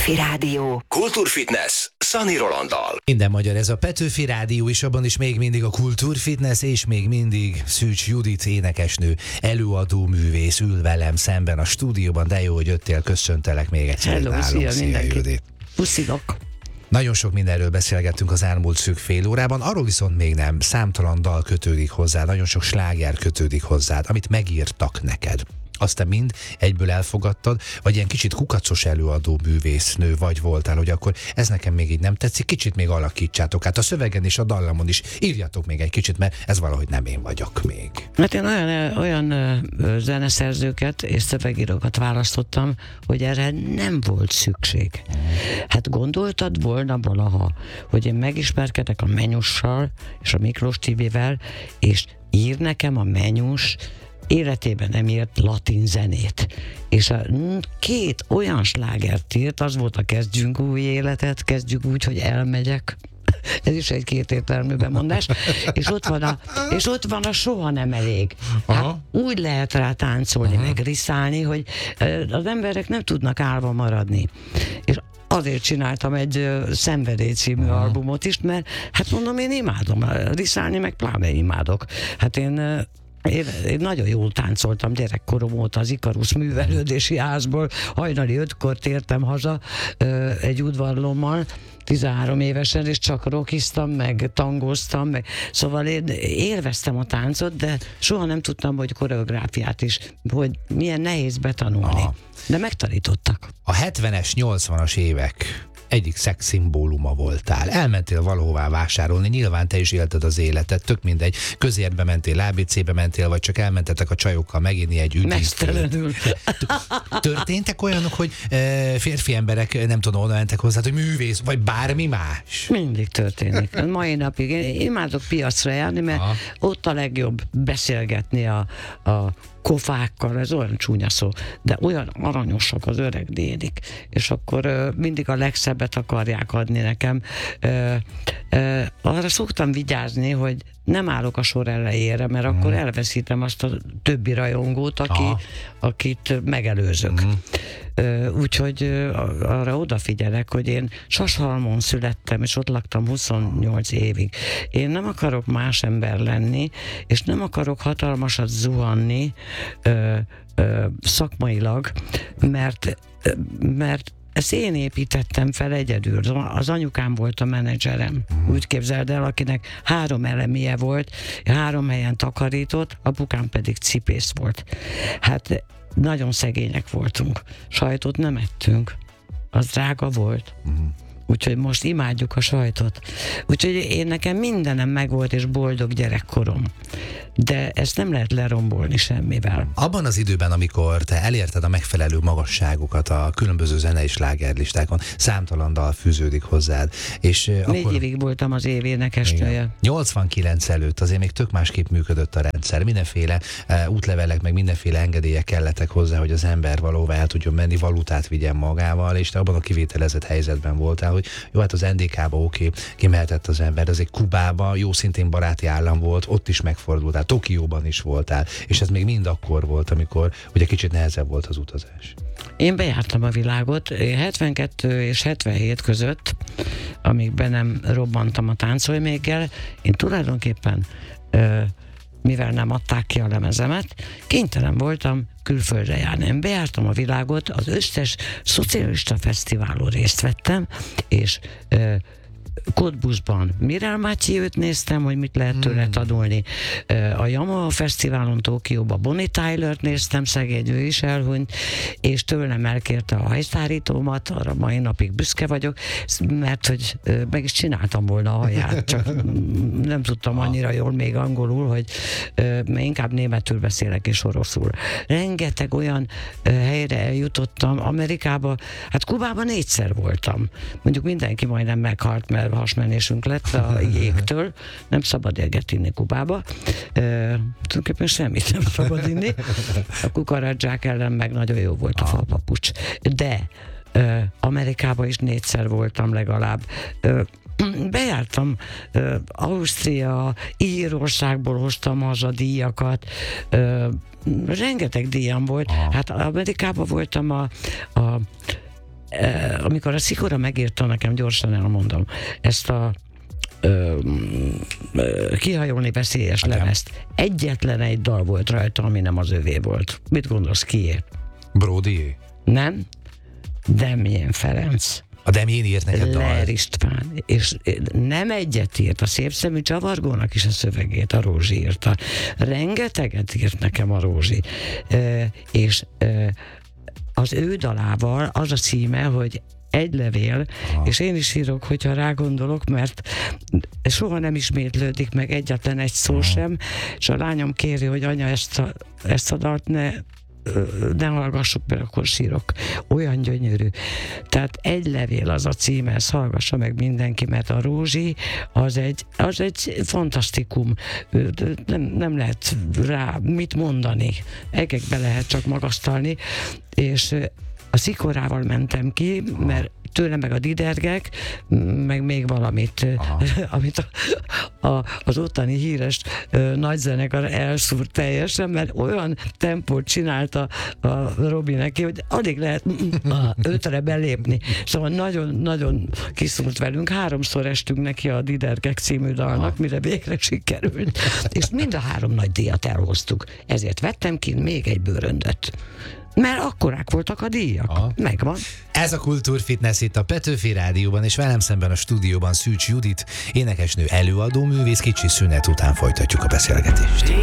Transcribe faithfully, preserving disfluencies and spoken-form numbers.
Petőfi Rádió. Kultúrfitness Szani Rolanddal. Minden magyar, ez a Petőfi Rádió, és abban is még mindig a Kultúrfitness, és még mindig Szűcs Judit énekesnő, előadó művész ül velem szemben a stúdióban, de jó, hogy jöttél, köszöntelek még egyszer. Hello, szia, szia Judit. Puszilok. Nagyon sok mindenről beszélgettünk az elmúlt szűk fél órában, arról viszont még nem, számtalan dal kötődik hozzá, nagyon sok sláger kötődik hozzád, amit megírtak neked. Azt te mind egyből elfogadtad, vagy ilyen kicsit kukacos előadó művésznő vagy voltál, hogy akkor ez nekem még így nem tetszik, kicsit még alakítsátok át a szövegen és a dallamon is, írjatok még egy kicsit, mert ez valahogy nem én vagyok még. Hát én olyan, olyan ö, zeneszerzőket és szövegírókat választottam, hogy erre nem volt szükség. Hát gondoltad volna valaha, hogy én megismerkedek a Menyussal és a Miklós Tibivel, és ír nekem a Menyus életében nem írt latin zenét. És a két olyan slágert írt, az volt a Kezdjünk új életet, kezdjük úgy, hogy elmegyek. Ez is egy kétértelmű bemondás. És ott van a, és ott van a Soha nem elég. Hát úgy lehet rá táncolni, meg riszálni, hogy az emberek nem tudnak állva maradni. És azért csináltam egy uh, Szenvedély című uh-huh. albumot is, mert hát mondom, én imádom riszálni, meg pláne imádok. Hát én uh, Én, én nagyon jól táncoltam gyerekkorom óta az Ikarusz művelődési házból. Hajnali ötkor tértem haza ö, egy udvarlommal, tizenhárom évesen, és csak rockiztam, meg tangoztam, meg... Szóval én élveztem a táncot, de soha nem tudtam, hogy koreográfiát is, hogy milyen nehéz betanulni. Aha. De megtanítottak. A hetvenes, nyolcvanas évek egyik szexszimbóluma voltál. Elmentél valahová vásárolni, nyilván te is élted az életet, tök mindegy. Közértbe mentél, á bé cébe mentél, vagy csak elmentetek a csajokkal meginni egy üdítőt. Mesztelenül. Történtek olyanok, hogy e, férfi emberek, nem tudom, oda mentek hozzá, hogy művész, vagy bármi más? Mindig történik. Mai napig. Én imádok piacra járni, mert aha. ott a legjobb beszélgetni a, a kofákkal, ez olyan csúnya szó, de olyan aranyosak az öreg nénik, és akkor uh, mindig a legszebbet akarják adni nekem. Uh, uh, arra szoktam vigyázni, hogy nem állok a sor elejére, mert mm. akkor elveszítem azt a többi rajongót, aki, akit megelőzök. Mm. Uh, úgyhogy uh, arra odafigyelek, hogy én Sashalmon születtem, és ott laktam huszonnyolc évig. Én nem akarok más ember lenni, és nem akarok hatalmasat zuhanni uh, uh, szakmailag, mert, uh, mert ezt én építettem fel egyedül. Az anyukám volt a menedzserem. Úgy képzeld el, akinek három elemie volt, három helyen takarított, apukám pedig cipész volt. Hát nagyon szegények voltunk. Sajtot nem ettünk. Az drága volt. Úgyhogy most imádjuk a sajtot. Úgyhogy én nekem mindenem megvolt, és boldog gyerekkorom. De ezt nem lehet lerombolni semmivel. Abban az időben, amikor te elérted a megfelelő magasságokat a különböző zene és slágerlistákon, számtalan dal fűződik hozzád. És Négy akkor... évig voltam az év énekesnője. nyolcvankilenc előtt azért még tök másképp működött a rendszer. Mindenféle uh, útlevelek, meg mindenféle engedélyek kellettek hozzá, hogy az ember valóban el tudjon menni, valutát vigyen magával, és te abban a kivételezett helyzetben voltál, hogy jó, hát az en dé ká-ba oké, okay, kimehetett az ember, azért Kubába jó szintén baráti állam volt, ott is megfordultál, Tokióban is voltál, és ez még mind akkor volt, amikor ugye kicsit nehezebb volt az utazás. Én bejártam a világot, hetvenkettő és hetvenhét között, amíg be nem robbantam a táncolméggel, én tulajdonképpen ö, mivel nem adták ki a lemezemet, kénytelen voltam külföldre járni. Én bejártam a világot, az összes szocialista fesztiválon részt vettem, és ö, Cottbusban Mirel Mathieu-t néztem, hogy mit lehet tőle tanulni. A Yamaha Fesztiválon Tokióban Bonnie Tyler-t néztem, szegény, ő is elhunyt, és tőlem elkérte a hajszárítómat, arra mai napig büszke vagyok, mert hogy meg is csináltam volna a haját, csak nem tudtam annyira jól még angolul, hogy inkább németül beszélek és oroszul. Rengeteg olyan helyre eljutottam, Amerikába, hát Kubában négyszer voltam. Mondjuk mindenki majdnem meghalt, mert hasmenésünk lett a jégtől, nem szabad éget inni Kubába. E, tulajdonképpen semmit nem szabad inni. A kukoradzsák ellen meg nagyon jó volt a falpapucs. De e, Amerikában is négyszer voltam legalább. E, bejártam e, Ausztria, Írországból hoztam haza díjakat, e, rengeteg díjam volt. Hát Amerikában voltam a, a amikor a Szikora megírta nekem, gyorsan elmondom, ezt a Ö, ö, kihajolni veszélyes Igen. lemezt. Egyetlen egy dal volt rajta, ami nem az övé volt. Mit gondolsz, kié? Brody. Nem? Demjén Ferenc. A Demjén írt neked Ler dalt. István, és nem egyet írt, a Szép szemű csavargónak is a szövegét a Rózsi írta. Rengeteget írt nekem a Rózsi. Ö, és ö, az ő dalával az a címe, hogy Egy levél, aha. És én is írok, hogyha rágondolok, mert soha nem ismétlődik meg egyetlen egy szó aha. sem, és a lányom kéri, hogy anya, ezt a, ezt a dalt ne ne hallgassuk, mert akkor sírok. Olyan gyönyörű. Tehát Egy levél az a címe, ezt hallgassa meg mindenki, mert a Rózsi az egy, az egy fantasztikum. Nem, nem lehet rá mit mondani. Egekbe lehet csak magasztalni, és a Szikorával mentem ki, mert tőle meg a didergek, meg még valamit, amit a, a, az ottani híres ö, nagyzenekar elszúrt teljesen, mert olyan tempót csinálta a Robi neki, hogy alig lehet a ötre belépni. Szóval nagyon-nagyon kiszúrt velünk. Háromszor estünk neki a Didergek című dalnak, mire végre sikerült. És mind a három nagy díjat elhoztuk. Ezért vettem ki még egy bőröndöt. Mert akkorák voltak a díjak. Aha. Megvan. Ez a Kultúrfitness itt a Petőfi Rádióban, és velem szemben a stúdióban Szűcs Judit, énekesnő, előadó művész. Kicsi szünet után folytatjuk a beszélgetést.